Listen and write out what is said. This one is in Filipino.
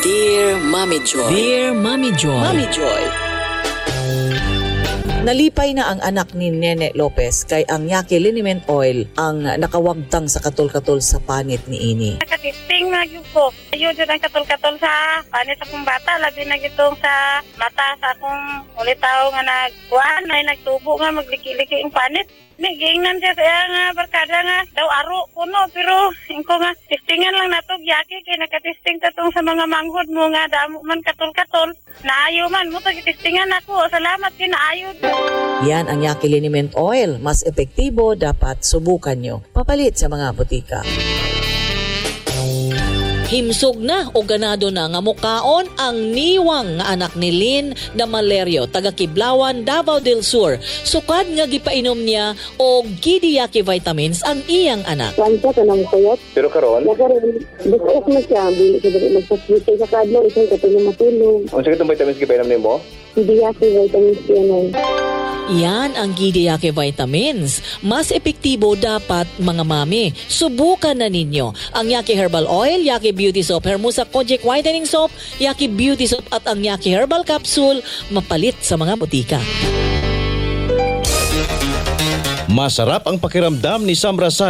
Dear Mommy Joy. Dear Mommy Joy. Mommy Joy. Nalipay na ang anak ni Nene Lopez kay ang Yaki Liniment Oil ang nakawagtang sa katol-katol sa panit ni Ini. Nakatisting na yun ko. Ayun yun ang katol-katol sa panit akong bata. Labi na gitong sa mata sa akong ulitaw nga nagkuhan ay nagtubo nga magliki-liki ang panit. Nagingnan siya kaya nga barkada nga daw aro kuno pero ingko nga testingan lang natog Yaki kay nakatisting tatong sa mga manghod mo nga damo man katol-katol. Naayo man mo testingan ako. Salamat kinaayo. Yan ang Yaki Liniment Oil. Mas epektibo, dapat subukan nyo. Papalit sa mga butika. Himsog na o ganado na nga mukaon ang niwang nga anak ni Lynn Damalerio, taga Kiblawan, Davao del Sur. Sukad nga gipainom niya og Gidiyaki vitamins ang iyang anak. Kanta ka ng kuyot. Pero karon, Bukok na siya. Magpaswitay sa kadlo. Isang katulong matulong. ang sakit ng vitamins gipainom nimo? Hindi yaki vitamins yan. Yan ang Gidiyaki vitamins. Mas epektibo dapat mga mami. Subukan na ninyo ang Yaki Herbal Oil, Yaki Beauty Soap, Hermosa Kojic Whitening Soap, Yaki Beauty Soap at ang Yaki Herbal Capsule mapalit sa mga butika. Masarap ang pakiramdam ni Samra